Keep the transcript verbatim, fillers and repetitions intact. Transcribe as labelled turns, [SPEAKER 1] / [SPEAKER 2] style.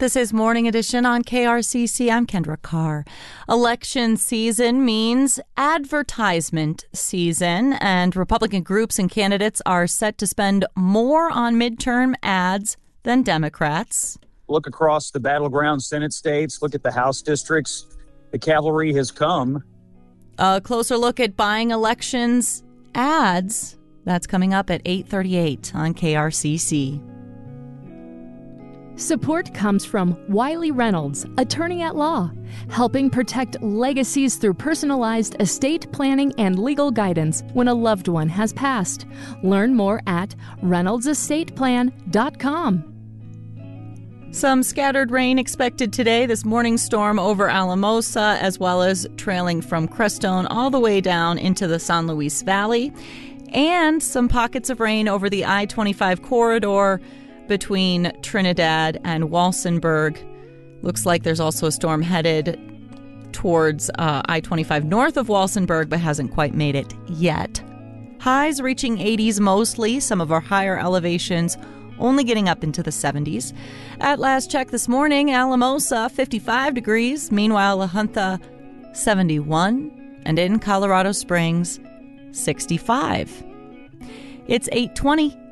[SPEAKER 1] This is Morning Edition on K R C C. I'm Kendra Carr. Election season means advertisement season, and Republican groups and candidates are set to spend more on midterm ads than Democrats.
[SPEAKER 2] Look across the battleground Senate states. Look at the House districts. The cavalry has come.
[SPEAKER 1] A closer look at buying elections ads. That's coming up at eight thirty-eight on K R C C.
[SPEAKER 3] Support comes from Wiley Reynolds, attorney at law, helping protect legacies through personalized estate planning and legal guidance when a loved one has passed. Learn more at reynolds estate plan dot com.
[SPEAKER 1] Some scattered rain expected today. This morning storm over Alamosa, as well as trailing from Crestone all the way down into the San Luis Valley. And some pockets of rain over the I twenty-five corridor between Trinidad and Walsenburg. Looks like there's also a storm headed towards uh, I twenty-five north of Walsenburg, but hasn't quite made it yet. Highs reaching eighties mostly, some of our higher elevations only getting up into the seventies. At last check this morning, Alamosa, fifty-five degrees. Meanwhile, La Junta, seventy-one. And in Colorado Springs, sixty-five. It's eight twenty.